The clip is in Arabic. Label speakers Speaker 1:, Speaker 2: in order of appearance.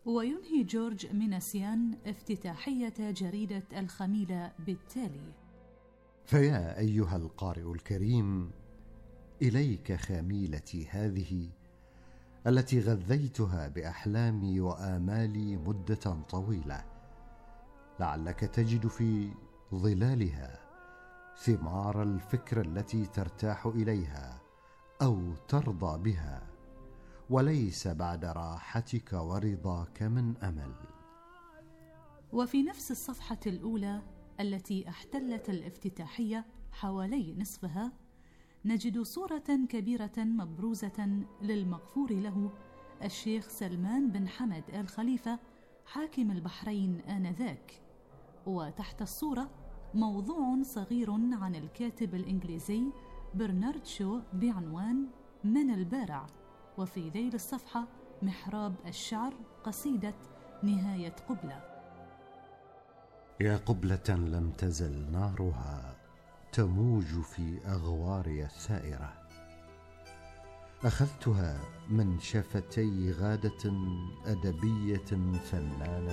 Speaker 1: وينهي جورج ميناسيان افتتاحية جريدة الخميلة بالتالي:
Speaker 2: فيا أيها القارئ الكريم، إليك خميلتي هذه التي غذيتها بأحلامي وآمالي مدة طويلة، لعلك تجد في ظلالها ثمار الفكرة التي ترتاح إليها أو ترضى بها، وليس بعد راحتك ورضاك من أمل.
Speaker 1: وفي نفس الصفحة الأولى التي احتلت الافتتاحية حوالي نصفها، نجد صورة كبيرة مبروزة للمغفور له الشيخ سلمان بن حمد آل خليفة حاكم البحرين آنذاك، وتحت الصورة موضوع صغير عن الكاتب الإنجليزي برنارد شو بعنوان من البارع، وفي ذيل الصفحة محراب الشعر قصيدة نهاية قبلة:
Speaker 2: يا قبلة لم تزل نارها تموج في أغواري الثائرة، أخذتها من شفتي غادة أدبية فنانة